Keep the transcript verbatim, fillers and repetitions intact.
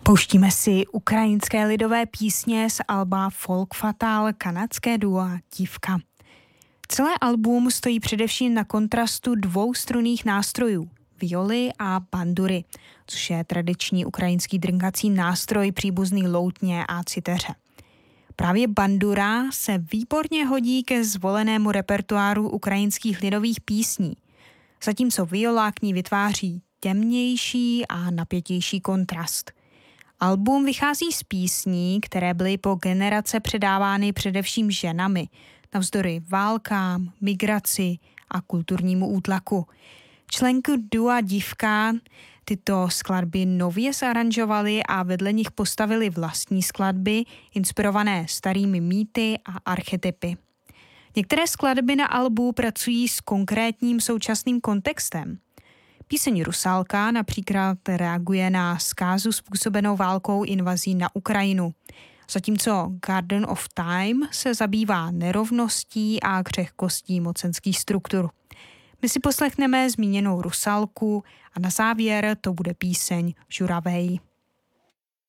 Pouštíme si ukrajinské lidové písně z alba Folk Fatal kanadské duo Dívka. Celé album stojí především na kontrastu dvou strunných nástrojů, violy a bandury, což je tradiční ukrajinský drnkací nástroj příbuzný loutně a citeře. Právě bandura se výborně hodí ke zvolenému repertoáru ukrajinských lidových písní, zatímco viola k ní vytváří temnější a napětější kontrast. Album vychází z písní, které byly po generace předávány především ženami, navzdory válkám, migraci a kulturnímu útlaku. Členky dua Dívka tyto skladby nově zaranžovaly a vedle nich postavili vlastní skladby, inspirované starými mýty a archetypy. Některé skladby na albu pracují s konkrétním současným kontextem. Píseň Rusálka například reaguje na zkázu způsobenou válkou invazí na Ukrajinu, zatímco Garden of Time se zabývá nerovností a křehkostí mocenských struktur. My si poslechneme zmíněnou Rusálku a na závěr to bude píseň Žuravej.